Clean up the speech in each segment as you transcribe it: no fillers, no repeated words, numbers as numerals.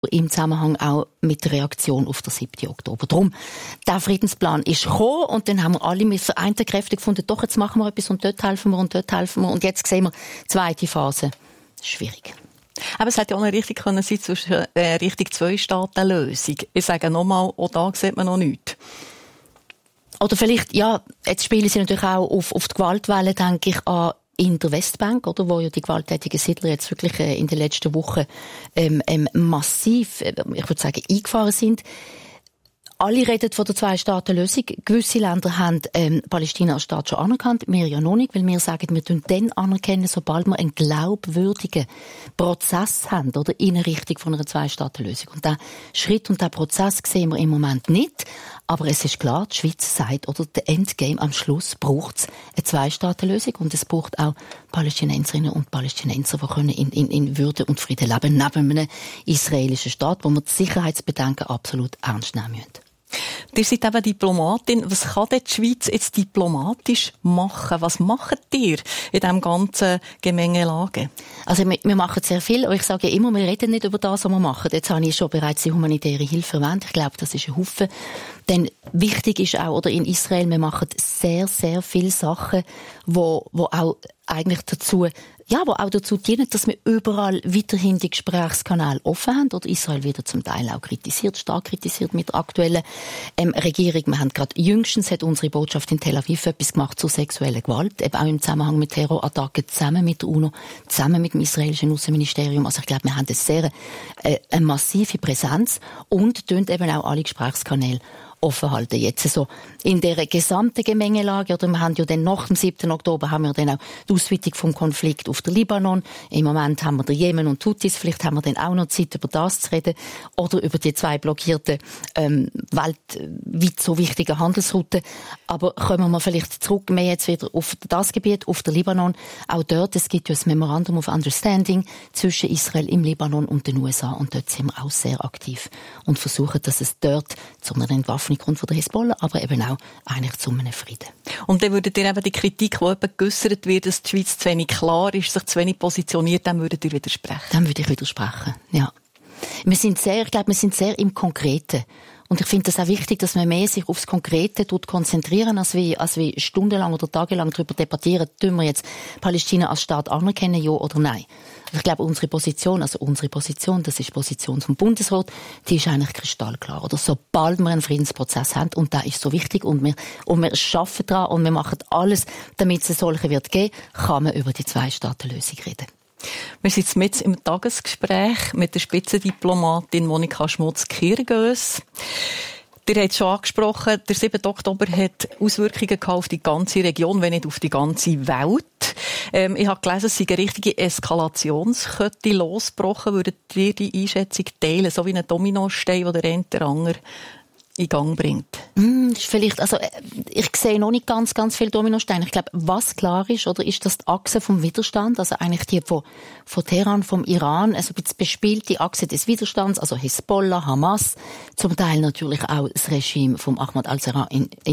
im Zusammenhang auch mit der Reaktion auf den 7. Oktober. Darum, der Friedensplan ist gekommen und dann haben wir alle mit vereinten Kräften gefunden, doch, jetzt machen wir etwas und dort helfen wir und dort helfen wir. Und jetzt sehen wir, zweite Phase, schwierig. Aber es hätte ja auch eine Richtung können sein zwischen Richtung 2-Staaten-Lösung. Ich sage nochmal, auch da sieht man noch nichts. Oder vielleicht, ja, jetzt spielen sie natürlich auch auf die Gewaltwelle, denke ich, an in der Westbank, oder, wo ja die gewalttätigen Siedler jetzt wirklich in den letzten Wochen massiv, ich würde sagen, eingefahren sind. Alle reden von der Zwei-Staaten-Lösung. Gewisse Länder haben Palästina als Staat schon anerkannt, wir ja noch nicht, weil wir sagen, wir tun dann anerkennen, sobald wir einen glaubwürdigen Prozess haben, oder, in Richtung von einer Zwei-Staaten-Lösung. Und diesen Schritt und diesen Prozess sehen wir im Moment nicht. Aber es ist klar, die Schweiz sagt, oder, der Endgame am Schluss braucht es eine Zwei-Staaten-Lösung und es braucht auch Palästinenserinnen und Palästinenser, die können in Würde und Frieden leben, neben einem israelischen Staat, wo wir die Sicherheitsbedenken absolut ernst nehmen müssen. Ihr seid eben Diplomatin. Was kann denn die Schweiz jetzt diplomatisch machen? Was macht ihr in diesem ganzen Gemengelage? Also wir machen sehr viel, aber ich sage ja immer, wir reden nicht über das, was wir machen. Jetzt habe ich schon bereits die humanitäre Hilfe erwähnt. Ich glaube, das ist ein Haufen. Denn wichtig ist auch, oder in Israel, wir machen sehr, sehr viele Sachen, wo auch eigentlich dazu, ja, wo auch dazu dienen, dass wir überall weiterhin die Gesprächskanäle offen haben. Oder Israel wieder zum Teil auch kritisiert, stark kritisiert mit der aktuellen Regierung. Wir haben gerade jüngstens hat unsere Botschaft in Tel Aviv etwas gemacht zur sexuellen Gewalt, eben auch im Zusammenhang mit Terrorattacken, zusammen mit der UNO, zusammen mit dem israelischen Außenministerium. Also ich glaube, wir haben eine massive Präsenz und tun eben auch alle Gesprächskanäle offen halten. Jetzt so in der gesamten Gemengelage, oder wir haben ja dann nach dem 7. Oktober haben wir dann auch die Ausweitung vom Konflikt auf den Libanon. Im Moment haben wir den Jemen und Houthis. Vielleicht haben wir dann auch noch Zeit, über das zu reden. Oder über die 2 blockierten, weltweit so wichtigen Handelsrouten. Aber kommen wir vielleicht zurück mehr jetzt wieder auf das Gebiet, auf den Libanon. Auch dort, es gibt ja ein Memorandum of Understanding zwischen Israel im Libanon und den USA. Und dort sind wir auch sehr aktiv und versuchen, dass es dort zu einer Entwaffnung kommt von der Hisbollah, aber eben auch eigentlich zu einem Frieden. Und dann würdet ihr eben die Kritik, die eben geäussert wird, dass die Schweiz zu wenig klar ist, sich zu wenig positioniert, dann würdet ihr widersprechen? Dann würde ich widersprechen, ja. Ich glaube, wir sind sehr im Konkreten. Und ich finde es auch wichtig, dass man mehr sich aufs Konkrete konzentrieren, als wie stundenlang oder tagelang darüber debattieren, tun wir jetzt Palästina als Staat anerkennen, ja oder nein. Also ich glaube, unsere Position, das ist die Position vom Bundesrat, die ist eigentlich kristallklar. Oder sobald wir einen Friedensprozess haben, und der ist so wichtig, und wir arbeiten daran und wir machen alles, damit es solche wird geben, kann man über die Zwei-Staaten-Lösung reden. Wir sind jetzt mit im Tagesgespräch mit der Spitzendiplomatin Monika Schmutz-Kirgös. Ihr habt es schon angesprochen, der 7. Oktober hat Auswirkungen auf die ganze Region, wenn nicht auf die ganze Welt. Ich habe gelesen, es sei eine richtige Eskalationskette losgebrochen. Würdet ihr die Einschätzung teilen, so wie ein Dominostein, der der eine der andere in Gang bringt? Vielleicht, also ich sehe noch nicht ganz viele Dominosteine. Ich glaube, was klar ist, oder ist, dass die Achse vom Widerstand, also eigentlich die von Teheran, vom Iran, also ein bisschen bespielte Achse des Widerstands, also Hisbollah, Hamas, zum Teil natürlich auch das Regime vom Ahmad al-Serraj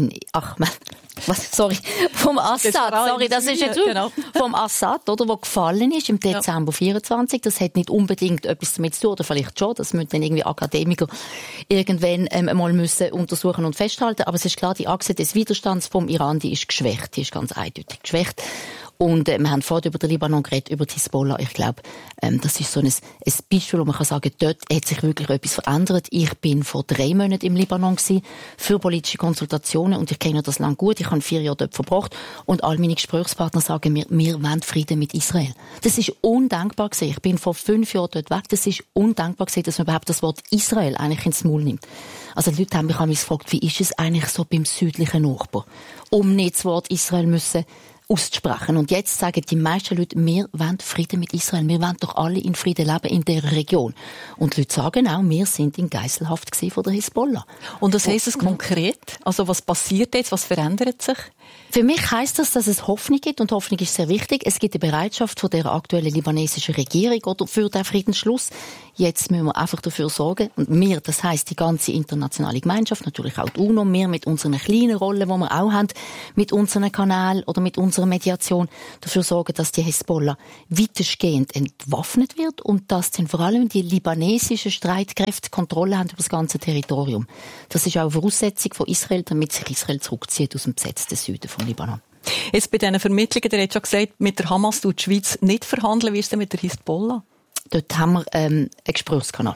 vom Assad, das ist jetzt genau. Vom Assad, oder, wo gefallen ist im Dezember 24. Das hat nicht unbedingt etwas damit zu tun, oder vielleicht schon, das müssen dann irgendwie Akademiker irgendwann mal müssen untersuchen und festhalten. Aber es ist klar, die Achse des Widerstands vom Iran, die ist geschwächt, die ist ganz eindeutig geschwächt. Und wir haben vorhin über den Libanon geredet, über die Hisbollah. Ich glaube, das ist so ein Beispiel, wo man kann sagen, dort hat sich wirklich etwas verändert. Ich bin vor 3 Monaten im Libanon gewesen, für politische Konsultationen, und ich kenne das Land gut. Ich habe 4 Jahre dort verbracht und all meine Gesprächspartner sagen mir, wir wollen Frieden mit Israel. Das ist undenkbar gewesen. Ich bin vor 5 Jahren dort weg. Das ist undenkbar gewesen, dass man überhaupt das Wort Israel eigentlich ins Maul nimmt. Also die Leute haben mich gefragt, wie ist es eigentlich so beim südlichen Nachbarn, um nicht das Wort Israel müssen auszusprechen. Und jetzt sagen die meisten Leute, wir wollen Frieden mit Israel. Wir wollen doch alle in Frieden leben in dieser Region. Und die Leute sagen auch, wir sind in Geiselhaft von der Hisbollah. Und was heisst es konkret? Also was passiert jetzt? Was verändert sich? Für mich heisst das, dass es Hoffnung gibt, und Hoffnung ist sehr wichtig. Es gibt eine Bereitschaft von der aktuellen libanesischen Regierung oder für den Friedensschluss. Jetzt müssen wir einfach dafür sorgen, und wir, das heisst die ganze internationale Gemeinschaft, natürlich auch die UNO, wir mit unseren kleinen Rollen, die wir auch haben, mit unseren Kanälen oder mit unserer Mediation, dafür sorgen, dass die Hisbollah weitestgehend entwaffnet wird und dass dann vor allem die libanesischen Streitkräfte Kontrolle haben über das ganze Territorium. Das ist auch eine Voraussetzung von Israel, damit sich Israel zurückzieht aus dem besetzten Süden von Libanon. Jetzt bei diesen Vermittlungen, der hat schon gesagt, mit der Hamas tut die Schweiz nicht verhandeln. Wie ist denn mit der Hisbollah? Dort haben wir einen Gesprächskanal.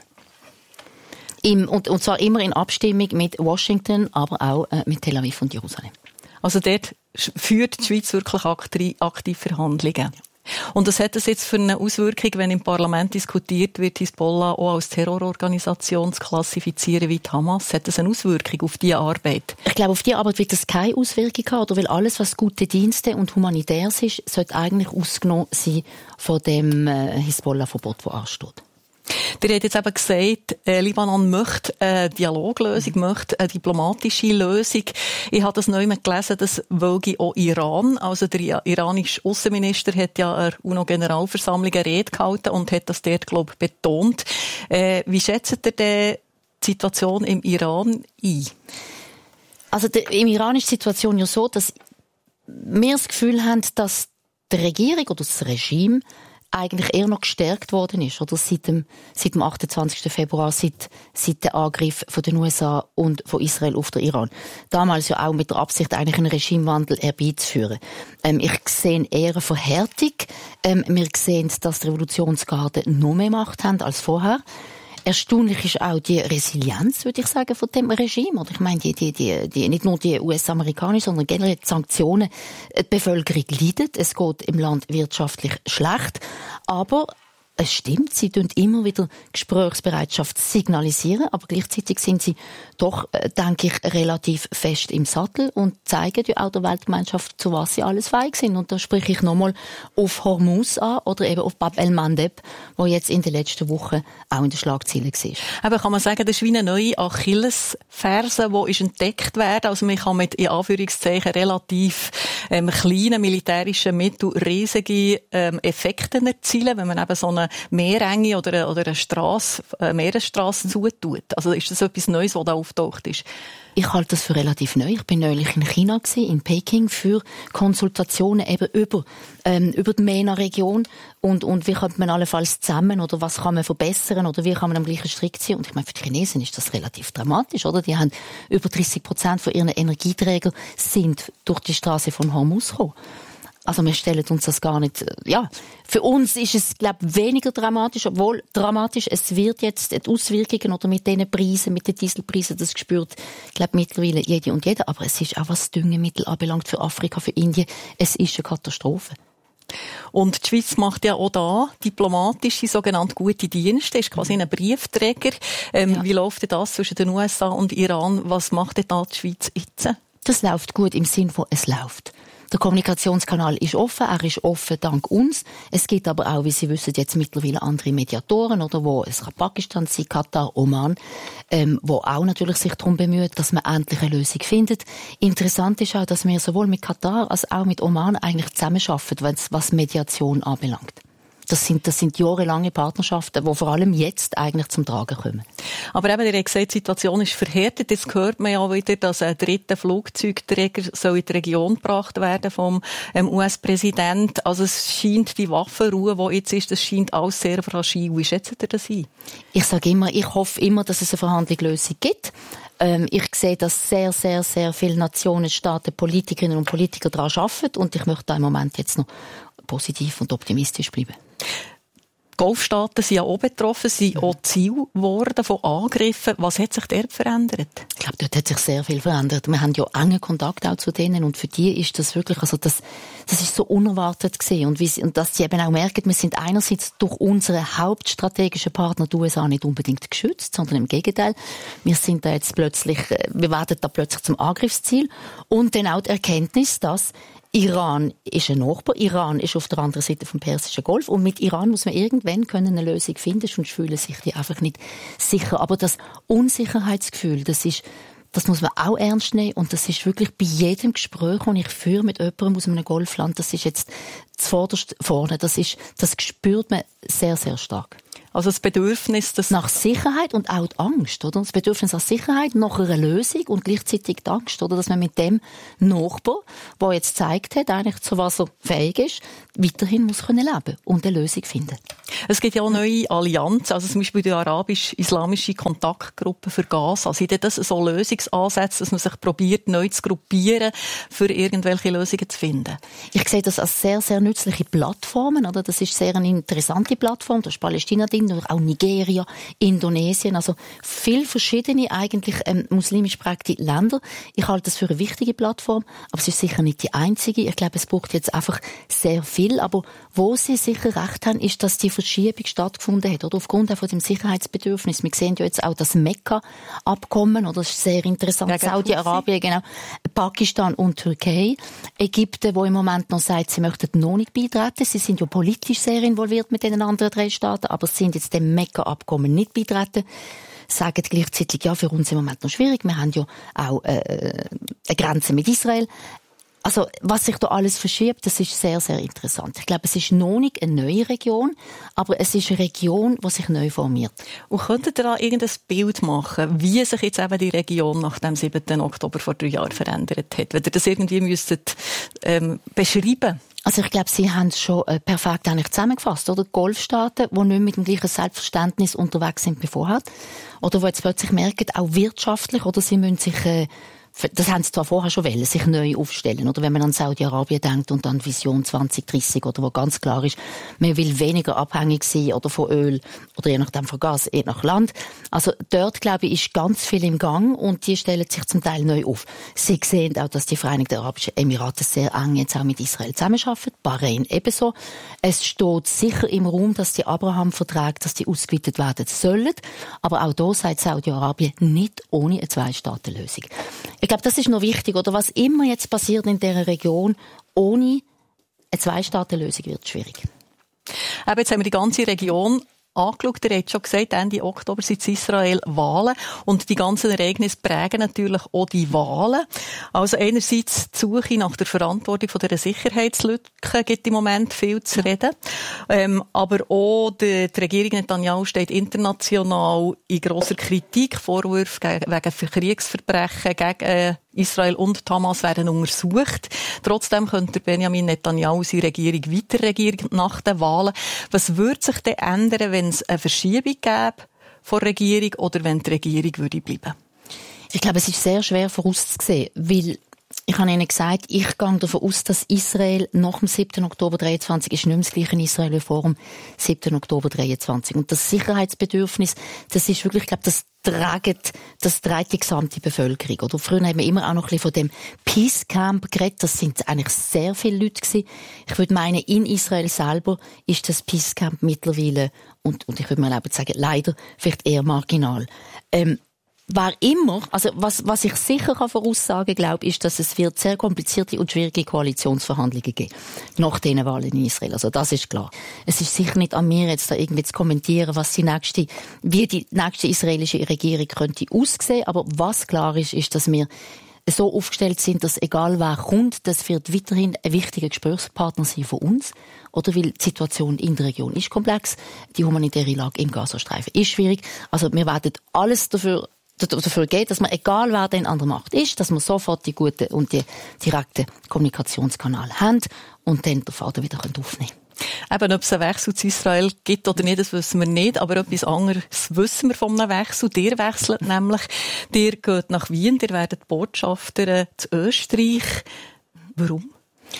Und zwar immer in Abstimmung mit Washington, aber auch mit Tel Aviv und Jerusalem. Also dort führt die Schweiz wirklich aktiv Verhandlungen. Und was hat das jetzt für eine Auswirkung, wenn im Parlament diskutiert wird, Hisbollah auch als Terrororganisation zu klassifizieren wie die Hamas? Hat das eine Auswirkung auf diese Arbeit? Ich glaube, auf diese Arbeit wird das keine Auswirkung haben, oder weil alles, was gute Dienste und Humanitäres ist, sollte eigentlich ausgenommen sein von dem Hisbollah-Verbot, das ansteht. Der hat jetzt eben gesagt, Libanon möchte eine Dialoglösung, möchte eine diplomatische Lösung. Ich habe das neu gelesen, das wollte auch Iran. Also der iranische Außenminister hat ja an der UNO-Generalversammlung eine Rede gehalten und hat das dort, glaube ich, betont. Wie schätzt ihr die Situation im Iran ein? Also im Iran ist die Situation ja so, dass wir das Gefühl haben, dass die Regierung oder das Regime eigentlich eher noch gestärkt worden ist, oder seit dem 28. Februar, seit dem Angriff von den USA und von Israel auf den Iran. Damals ja auch mit der Absicht, eigentlich einen Regimewandel herbeizuführen. Ich sehe eher eine Verhärtung. Wir sehen, dass die Revolutionsgarden noch mehr Macht haben als vorher. Erstaunlich ist auch die Resilienz, würde ich sagen, von dem Regime. Oder ich meine, die nicht nur die US-amerikanischen, sondern generell die Sanktionen. Die Bevölkerung leidet. Es geht im Land wirtschaftlich schlecht. Aber es stimmt, sie tun immer wieder Gesprächsbereitschaft signalisieren, aber gleichzeitig sind sie doch, denke ich, relativ fest im Sattel und zeigen ja auch der Weltgemeinschaft, zu was sie alles fähig sind. Und da spreche ich nochmal auf Hormuz an oder eben auf Bab el-Mandeb, wo jetzt in den letzten Wochen auch in den Schlagzeilen war. Aber kann man sagen, das ist wie eine neue Achillesferse, die entdeckt werden. Also man kann mit, in Anführungszeichen, relativ kleinen militärischen Mitteln riesige Effekte erzielen, wenn man eben so eine Meerenge oder eine Meeresstrasse zutut. Also ist das etwas Neues, was da auftaucht ist? Ich halte das für relativ neu. Ich bin neulich in China gewesen, in Peking, für Konsultationen eben über die MENA-Region und wie kann man allenfalls zusammen oder was kann man verbessern oder wie kann man am gleichen Strick ziehen. Und ich meine, für die Chinesen ist das relativ dramatisch, oder? Die haben über 30% von ihren Energieträgern sind durch die Straße von Hormuz gekommen. Also wir stellen uns das gar nicht, ja. Für uns ist es, glaube ich, weniger dramatisch, obwohl dramatisch, es wird jetzt die Auswirkungen oder mit den Preisen, mit den Dieselpreisen, das spürt, glaube mittlerweile jede und jeder. Aber es ist auch, was Düngemittel anbelangt für Afrika, für Indien, es ist eine Katastrophe. Und die Schweiz macht ja auch da diplomatische, sogenannte gute Dienste, ist quasi ein Briefträger. Ja. Wie läuft denn das zwischen den USA und Iran? Was macht denn da die Schweiz jetzt? Das läuft gut im Sinn von, es läuft. Der Kommunikationskanal ist offen, er ist offen dank uns. Es gibt aber auch, wie Sie wissen, jetzt mittlerweile andere Mediatoren, oder, wo es kann Pakistan sein, Katar, Oman, wo auch natürlich sich darum bemüht, dass man endlich eine Lösung findet. Interessant ist auch, dass wir sowohl mit Katar als auch mit Oman eigentlich zusammenarbeiten, was Mediation anbelangt. Das sind jahrelange Partnerschaften, die vor allem jetzt eigentlich zum Tragen kommen. Aber eben, ihr habt gesagt, die Situation ist verhärtet. Jetzt hört man ja wieder, dass ein dritter Flugzeugträger soll in die Region gebracht werden vom US-Präsident. Also es scheint die Waffenruhe, die jetzt ist, das scheint alles sehr fragil. Wie schätzt ihr das ein? Ich sage immer, ich hoffe immer, dass es eine Verhandlungslösung gibt. Ich sehe, dass sehr, sehr, sehr viele Nationen, Staaten, Politikerinnen und Politiker daran arbeiten und ich möchte da im Moment jetzt noch positiv und optimistisch bleiben. Die Golfstaaten sind ja auch betroffen, sind auch Ziel geworden von Angriffen. Was hat sich dort verändert? Ich glaube, dort hat sich sehr viel verändert. Wir haben ja engen Kontakt auch zu denen und für die ist das wirklich, also das ist so unerwartet gewesen. Und dass sie eben auch merken, wir sind einerseits durch unsere hauptstrategischen Partner, die USA, nicht unbedingt geschützt, sondern im Gegenteil. Wir werden da plötzlich zum Angriffsziel und dann auch die Erkenntnis, dass Iran ist ein Nachbar, Iran ist auf der anderen Seite vom Persischen Golf und mit Iran muss man irgendwann eine Lösung finden, sonst fühlen sich die einfach nicht sicher. Aber das Unsicherheitsgefühl, das ist Das muss man auch ernst nehmen. Und das ist wirklich bei jedem Gespräch, das ich führe mit jemandem aus einem Golfland, das ist jetzt zuvorderst vorne. Das spürt man sehr, sehr stark. Also das Bedürfnis, das nach Sicherheit und auch die Angst, oder? Das Bedürfnis nach Sicherheit, nach einer Lösung und gleichzeitig die Angst, oder? Dass man mit dem Nachbar, der jetzt gezeigt hat, eigentlich zu was er fähig ist, weiterhin muss können leben und eine Lösung finden. Es gibt ja auch neue Allianzen, also zum Beispiel die arabisch-islamische Kontaktgruppe für Gaza. Sind das so Lösungsansätze, dass man sich probiert, neu zu gruppieren, für irgendwelche Lösungen zu finden? Ich sehe das als sehr, sehr nützliche Plattformen, oder? Das ist sehr eine interessante Plattform. Da ist Palästina drin, auch Nigeria, Indonesien, also viele verschiedene eigentlich muslimisch geprägte Länder. Ich halte das für eine wichtige Plattform, aber es ist sicher nicht die einzige. Ich glaube, es braucht jetzt einfach sehr viel, aber wo Sie sicher recht haben, ist, dass die Verschiebung stattgefunden hat, oder? Aufgrund von dem Sicherheitsbedürfnis. Wir sehen ja jetzt auch das Mekka-Abkommen, oder? Das ist sehr interessant. Saudi-Arabien, genau. Pakistan und Türkei. Ägypten, wo im Moment noch sagt, sie möchten noch nicht beitreten. Sie sind ja politisch sehr involviert mit den anderen 3 Staaten, aber sie sind jetzt dem Mekka-Abkommen nicht beitreten. Sagen gleichzeitig, ja, für uns im Moment noch schwierig. Wir haben ja auch eine Grenze mit Israel. Also, was sich da alles verschiebt, das ist sehr, sehr interessant. Ich glaube, es ist noch nicht eine neue Region, aber es ist eine Region, die sich neu formiert. Und könntet ihr da irgendein Bild machen, wie sich jetzt eben die Region nach dem 7. Oktober vor 3 Jahren verändert hat? Wenn ihr das irgendwie müsstet, beschreiben? Also ich glaube, Sie haben es schon perfekt eigentlich zusammengefasst, oder? Golfstaaten, die nicht mit dem gleichen Selbstverständnis unterwegs sind wie vorher. Oder die jetzt plötzlich merken, auch wirtschaftlich, oder sie müssen sich das haben sie zwar vorher schon wollen, sich neu aufstellen. Oder wenn man an Saudi-Arabien denkt und an Vision 2030, oder wo ganz klar ist, man will weniger abhängig sein oder von Öl oder je nachdem von Gas, je nach Land. Also dort, glaube ich, ist ganz viel im Gang und die stellen sich zum Teil neu auf. Sie sehen auch, dass die Vereinigten Arabischen Emirate sehr eng jetzt auch mit Israel zusammenarbeiten, Bahrain ebenso. Es steht sicher im Raum, dass die Abraham-Verträge, dass die ausgeweitet werden sollen. Aber auch da sagt Saudi-Arabien nicht ohne eine 2-Staaten-Lösung. Ich glaube, das ist noch wichtig, oder? Was immer jetzt passiert in dieser Region, ohne eine 2-Staaten-Lösung wird es schwierig. Aber jetzt haben wir die ganze Region angeschaut. Ihr habt schon gesagt, Ende Oktober sind in Israel Wahlen. Und die ganzen Ereignisse prägen natürlich auch die Wahlen. Also einerseits die Suche nach der Verantwortung von dieser Sicherheitslücke gibt im Moment viel zu reden. Aber auch die Regierung Netanyahu steht international in grosser Kritik. Vorwürfe wegen Kriegsverbrechen gegen Israel und Hamas werden untersucht. Trotzdem könnte Benjamin Netanyahu seine Regierung weiterregieren nach den Wahlen. Was würde sich denn ändern, wenn es eine Verschiebung gäbe von der Regierung oder wenn die Regierung würde bleiben? Ich glaube, es ist sehr schwer vorauszusehen, weil ich habe Ihnen gesagt, ich gehe davon aus, dass Israel nach dem 7. Oktober 23 ist nicht mehr das gleiche Israel wie vor dem 7. Oktober 23. Und das Sicherheitsbedürfnis, das ist wirklich, ich glaube, das trägt die gesamte Bevölkerung. Oder früher haben wir immer auch noch ein bisschen von dem Peace Camp geredet. Das sind eigentlich sehr viele Leute gewesen. Ich würde meinen, in Israel selber ist das Peace Camp mittlerweile, und ich würde mir erlauben zu sagen, leider vielleicht eher marginal. Wer immer, also was ich sicher voraussagen glaube, ist, dass es wird sehr komplizierte und schwierige Koalitionsverhandlungen geben nach diesen Wahlen in Israel. Also das ist klar. Es ist sicher nicht an mir, jetzt da irgendwie zu kommentieren, wie die nächste israelische Regierung könnte aussehen. Aber was klar ist, ist, dass wir so aufgestellt sind, dass egal wer kommt, das wird weiterhin ein wichtiger Gesprächspartner sein von uns. Oder weil die Situation in der Region ist komplex, die humanitäre Lage im Gazastreifen ist schwierig. Also wir werden alles dafür geht, dass man, egal wer denn an der Macht ist, dass man sofort die guten und die direkten Kommunikationskanäle haben und dann den Faden wieder aufnehmen können. Eben, ob es einen Wechsel zu Israel gibt oder nicht, das wissen wir nicht, aber etwas anderes wissen wir von einem Wechsel. Ihr wechselt nämlich, ihr geht nach Wien, ihr werdet Botschafter zu Österreich. Warum?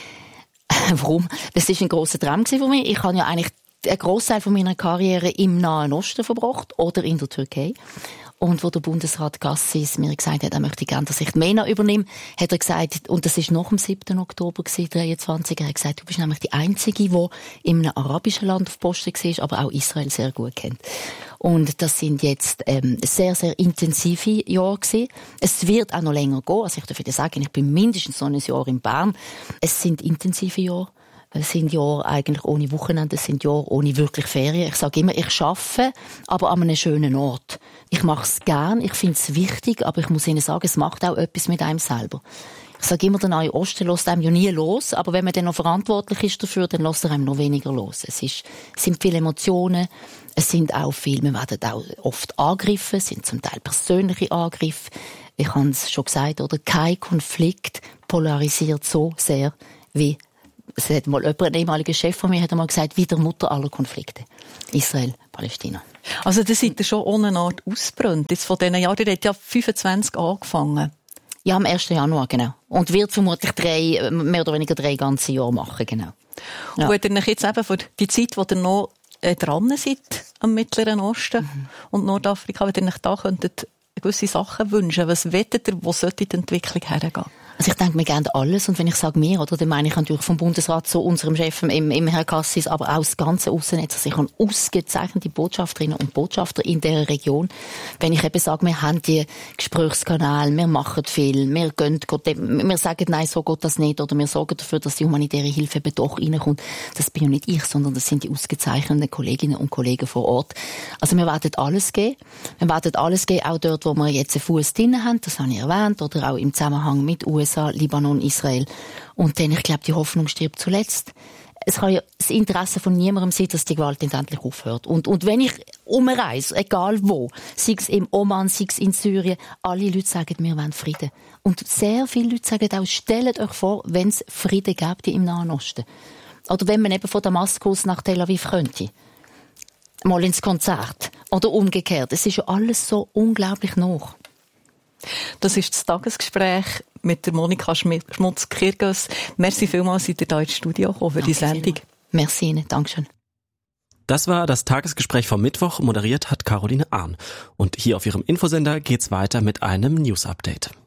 Warum? Das war ein grosser Traum von mir. Ich habe ja eigentlich einen Grossteil von meiner Karriere im Nahen Osten verbracht oder in der Türkei. Und wo der Bundesrat Gassis mir gesagt hat, er möchte gerne, dass ich die MENA übernehme, hat er gesagt, und das war nach dem 7. Oktober 2023, er hat gesagt, du bist nämlich die Einzige, die in einem arabischen Land auf Posten war, aber auch Israel sehr gut kennt. Und das sind jetzt sehr, sehr intensive Jahre gewesen. Es wird auch noch länger gehen. Also ich darf dir sagen, ich bin mindestens so ein Jahr in Bern. Es sind intensive Jahre. Es sind Jahre eigentlich ohne Wochenende, es sind Jahre ohne wirklich Ferien. Ich sage immer, ich arbeite, aber an einem schönen Ort. Ich mache es gern, ich finde es wichtig, aber ich muss Ihnen sagen, es macht auch etwas mit einem selber. Ich sage immer, der Nahe Osten lässt einem ja nie los, aber wenn man dann noch verantwortlich ist dafür, dann lässt er einem noch weniger los. Es sind viele Emotionen, es sind auch viele, wir werden auch oft angegriffen, es sind zum Teil persönliche Angriffe. Ich habe es schon gesagt, oder? Kein Konflikt polarisiert so sehr wie, es hat mal jemand, ein ehemaliger Chef von mir, hat einmal gesagt, wie der Mutter aller Konflikte. Israel, Palästina. Also da seid ihr schon ohne eine Art ausgebrannt. Jetzt von diesen Jahren, ihr habt ja 25 angefangen. Ja, am 1. Januar, genau. Und wird vermutlich mehr oder weniger 3 ganze Jahre machen, genau. Ja. Und ihr euch jetzt eben für die Zeit, wo ihr noch dran seid am Mittleren Osten und Nordafrika, wenn ihr euch da könntet gewisse Sachen wünschen, was wettet ihr, wo sollte die Entwicklung hergehen? Also ich denke mir gerne alles. Und wenn ich sage mir, oder, dann meine ich natürlich vom Bundesrat zu unserem Chef im Herrn Cassis, aber auch das ganze Aussennetz. Also ich habe ausgezeichnete Botschafterinnen und Botschafter in dieser Region. Wenn ich eben sage, wir haben die Gesprächskanäle, wir machen viel, wir sagen, nein, so geht das nicht, oder wir sorgen dafür, dass die humanitäre Hilfe eben doch reinkommt. Das bin ja nicht ich, sondern das sind die ausgezeichneten Kolleginnen und Kollegen vor Ort. Also wir werden alles geben. Wir werden alles geben, auch dort, wo wir jetzt einen Fuß drin haben, das habe ich erwähnt, oder auch im Zusammenhang mit USA, Libanon, Israel. Und dann, ich glaube, die Hoffnung stirbt zuletzt. Es kann ja das Interesse von niemandem sein, dass die Gewalt endlich aufhört. Und wenn ich umreise, egal wo, sei es im Oman, sei es in Syrien, alle Leute sagen, wir wollen Frieden. Und sehr viele Leute sagen auch, stellt euch vor, wenn es Frieden gäbe im Nahen Osten. Oder wenn man eben von Damaskus nach Tel Aviv könnte. Mal ins Konzert. Oder umgekehrt. Es ist ja alles so unglaublich nah. Das ist das Tagesgespräch mit der Monika Schmutz-Kirgös. Merci vielmals, seid ihr hier ins Studio gekommen für die Sendung. Merci Ihnen, Dankeschön. Das war das Tagesgespräch vom Mittwoch, moderiert hat Caroline Ahn. Und hier auf Ihrem Infosender geht's weiter mit einem News-Update.